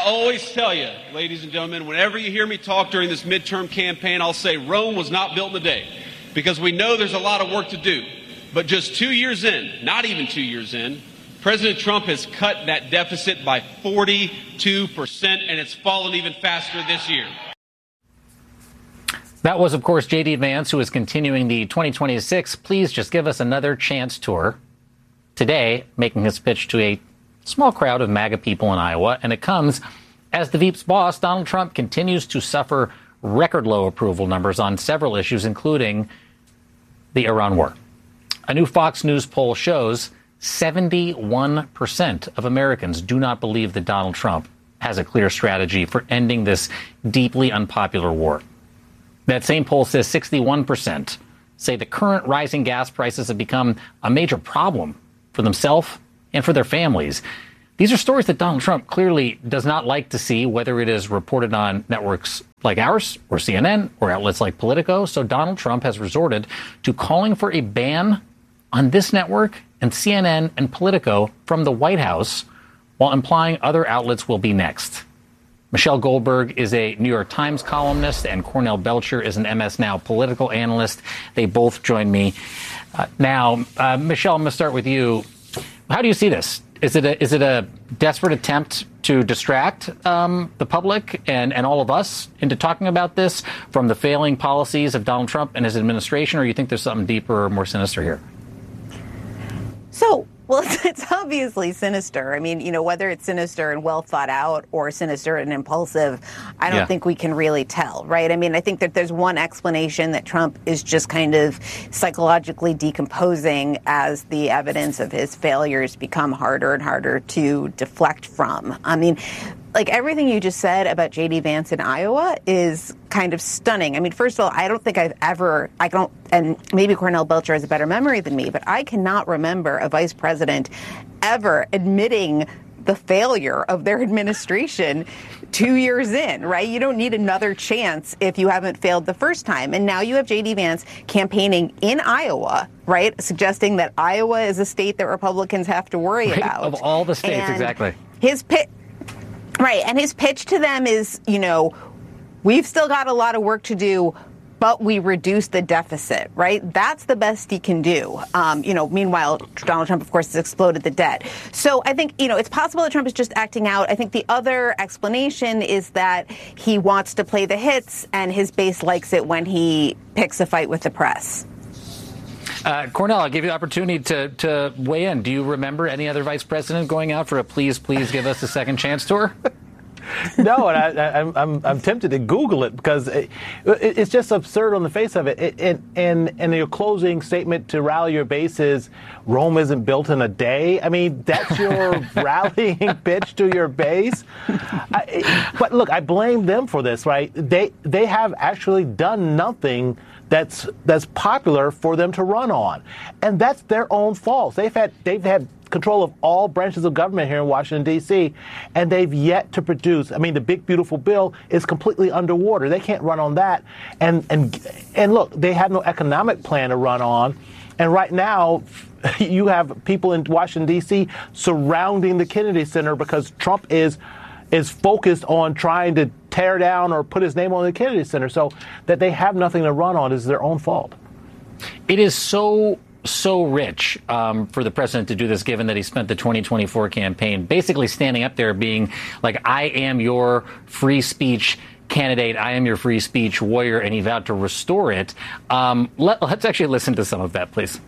always tell you, ladies and gentlemen, whenever you hear me talk during this midterm campaign, I'll say Rome was not built in a day, because we know there's a lot of work to do. But just 2 years in, not even 2 years in, President Trump has cut that deficit by 42%, and it's fallen even faster this year. That was, of course, J.D. Vance, who is continuing the 2026 Please Just Give Us Another Chance tour. Today, making his pitch to a small crowd of MAGA people in Iowa, and it comes as the Veep's boss, Donald Trump, continues to suffer record low approval numbers on several issues, including the Iran war. A new Fox News poll shows 71% of Americans do not believe that Donald Trump has a clear strategy for ending this deeply unpopular war. That same poll says 61% say the current rising gas prices have become a major problem for themselves and for their families. These are stories that Donald Trump clearly does not like to see, whether it is reported on networks like ours or CNN or outlets like Politico. So Donald Trump has resorted to calling for a ban on this network and CNN and Politico from the White House, while implying other outlets will be next. Michelle Goldberg is a New York Times columnist, and Cornell Belcher is an MS Now political analyst. They both join me now. Michelle, I'm going to start with you. How do you see this? Is it a desperate attempt to distract the public and all of us into talking about this from the failing policies of Donald Trump and his administration, or you think there's something deeper or more sinister here? So, well, it's obviously sinister. I mean, whether it's sinister and well thought out or sinister and impulsive, I don't think we can really tell, right? I mean, I think that there's one explanation that Trump is just kind of psychologically decomposing as the evidence of his failures become harder and harder to deflect from. I mean, like everything you just said about J.D. Vance in Iowa is kind of stunning. I mean, first of all, I don't think and maybe Cornell Belcher has a better memory than me, but I cannot remember a vice president ever admitting the failure of their administration 2 years in, right? You don't need another chance if you haven't failed the first time. And now you have J.D. Vance campaigning in Iowa, right? Suggesting that Iowa is a state that Republicans have to worry about. Of all the states, and exactly. Right. And his pitch to them is, we've still got a lot of work to do, but we reduce the deficit, right? That's the best he can do. Meanwhile, Donald Trump, of course, has exploded the debt. So I think, it's possible that Trump is just acting out. I think the other explanation is that he wants to play the hits and his base likes it when he picks a fight with the press. Cornell, I'll give you the opportunity to weigh in. Do you remember any other vice president going out for a please give us a second chance tour? No, and I'm tempted to Google it because it's just absurd on the face of it. And your closing statement to rally your base is Rome isn't built in a day. I mean, that's your rallying pitch to your base. But look, I blame them for this, right? They have actually done nothing that's popular for them to run on, and that's their own fault. They've had control of all branches of government here in Washington, D.C., and they've yet to produce. I mean, the big, beautiful bill is completely underwater. They can't run on that. And look, they have no economic plan to run on. And right now, you have people in Washington, D.C. surrounding the Kennedy Center because Trump is focused on trying to tear down or put his name on the Kennedy Center. So that they have nothing to run on is their own fault. It is so rich for the president to do this, given that he spent the 2024 campaign basically standing up there being like, I am your free speech candidate, I am your free speech warrior, and he vowed to restore it. Let's actually listen to some of that, please.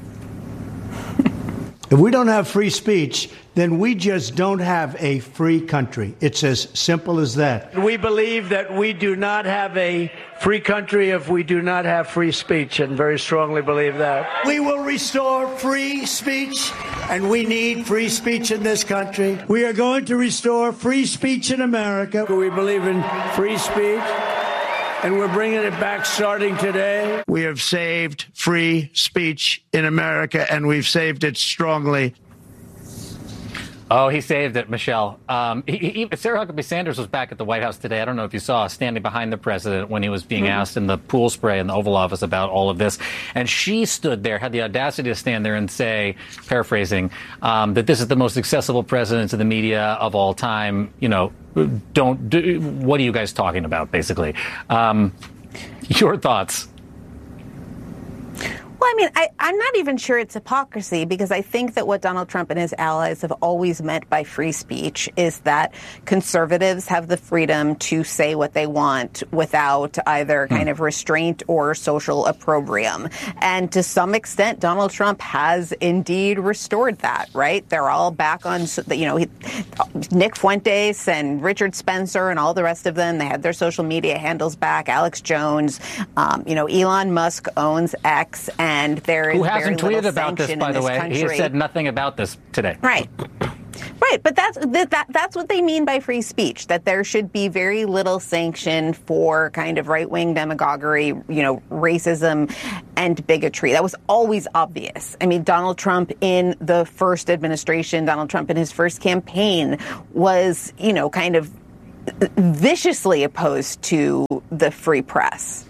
If we don't have free speech, then we just don't have a free country. It's as simple as that. We believe that we do not have a free country if we do not have free speech, and very strongly believe that. We will restore free speech, and we need free speech in this country. We are going to restore free speech in America. We believe in free speech, and we're bringing it back starting today. We have saved free speech in America, and we've saved it strongly. Oh, he saved it, Michelle. Sarah Huckabee Sanders was back at the White House today. I don't know if you saw, standing behind the president when he was being asked in the pool spray in the Oval Office about all of this. And she stood there, had the audacity to stand there and say, paraphrasing, that this is the most accessible president to the media of all time. what are you guys talking about, basically? Your thoughts? Well, I mean, I'm not even sure it's hypocrisy, because I think that what Donald Trump and his allies have always meant by free speech is that conservatives have the freedom to say what they want without either kind of restraint or social opprobrium. And to some extent, Donald Trump has indeed restored that, right? They're all back on, Nick Fuentes and Richard Spencer and all the rest of them. They had their social media handles back. Alex Jones, Elon Musk owns X, and there is who hasn't very tweeted about this, by the way. Country. He has said nothing about this today. Right. Right, but that's what they mean by free speech, that there should be very little sanction for kind of right-wing demagoguery, racism and bigotry. That was always obvious. I mean, Donald Trump in the first administration, Donald Trump in his first campaign was, kind of viciously opposed to the free press.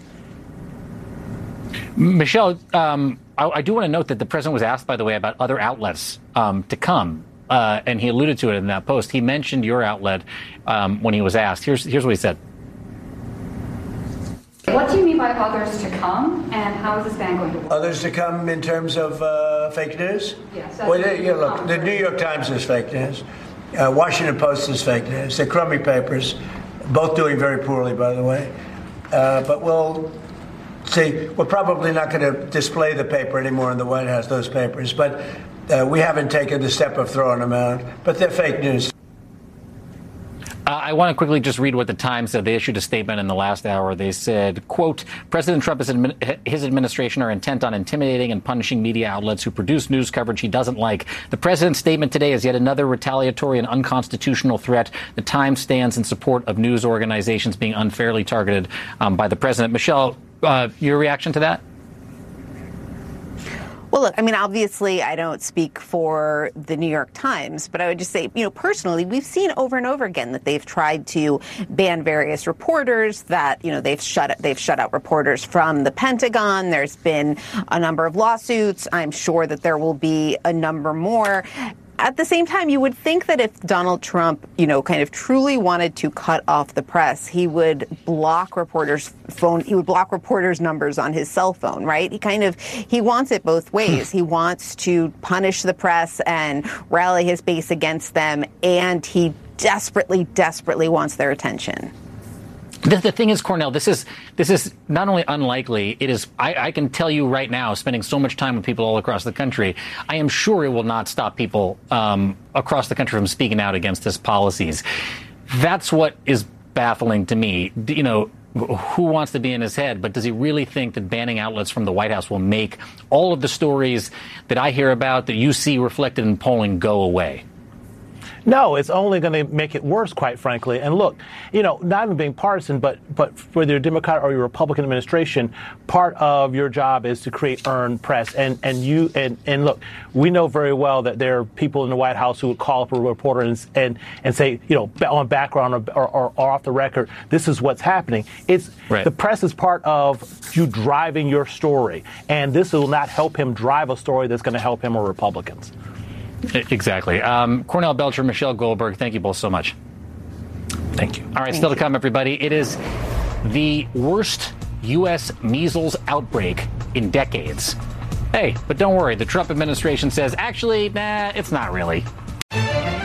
Michelle, I do want to note that the president was asked, by the way, about other outlets to come, and he alluded to it in that post. He mentioned your outlet when he was asked. Here's what he said. What do you mean by others to come, and how is this ban going to work? Others to come in terms of fake news? Yes. Well, look, the New York Times is fake news. Washington Post is fake news. They're crummy papers, both doing very poorly, by the way. But we'll see. We're probably not going to display the paper anymore in the White House, those papers. But we haven't taken the step of throwing them out. But they're fake news. I want to quickly just read what the Times said. They issued a statement in the last hour. They said, quote, President Trump and his administration are intent on intimidating and punishing media outlets who produce news coverage he doesn't like. The president's statement today is yet another retaliatory and unconstitutional threat. The Times stands in support of news organizations being unfairly targeted by the president. Michelle, your reaction to that? Well, look, I mean, obviously, I don't speak for the New York Times, but I would just say, personally, we've seen over and over again that they've tried to ban various reporters, that, they've shut out reporters from the Pentagon. There's been a number of lawsuits. I'm sure that there will be a number more. At the same time, you would think that if Donald Trump, kind of truly wanted to cut off the press, he would block reporters' numbers on his cell phone, right? He wants it both ways. He wants to punish the press and rally his base against them, and he desperately, desperately wants their attention. The thing is, Cornell, this is not only unlikely, it is, I can tell you right now, spending so much time with people all across the country, I am sure it will not stop people across the country from speaking out against his policies. That's what is baffling to me. Who wants to be in his head, but does he really think that banning outlets from the White House will make all of the stories that I hear about, that you see reflected in polling, go away? No, it's only going to make it worse, quite frankly. And look, not even being partisan, but for your Democrat or your Republican administration, part of your job is to create earned press. And look, we know very well that there are people in the White House who would call up a reporter and say, on background or off the record, this is what's happening. Right. The press is part of you driving your story, and this will not help him drive a story that's going to help him or Republicans. Exactly. Cornell Belcher, Michelle Goldberg, thank you both so much. Thank you. All right, still to come, everybody. It is the worst U.S. measles outbreak in decades. Hey, but don't worry. The Trump administration says, actually, it's not really.